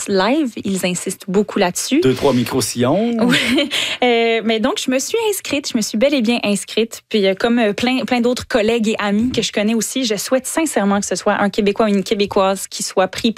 performance live. Ils insistent beaucoup là-dessus. 2-3 micro-sillons. Oui. Mais donc, je me suis inscrite. Je me suis bel et bien inscrite. Puis, comme plein d'autres collègues et amis que je connais aussi, je souhaite sincèrement que ce soit un Québécois ou une Québécoise qui soit pris